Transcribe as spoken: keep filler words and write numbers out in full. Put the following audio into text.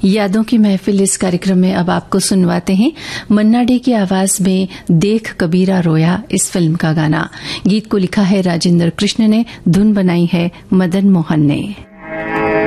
यादों की महफिल इस कार्यक्रम में अब आपको सुनवाते हैं मन्ना डे की आवाज में देख कबीरा रोया इस फिल्म का गाना। गीत को लिखा है राजेंद्र कृष्ण ने, धुन बनाई है मदन मोहन ने।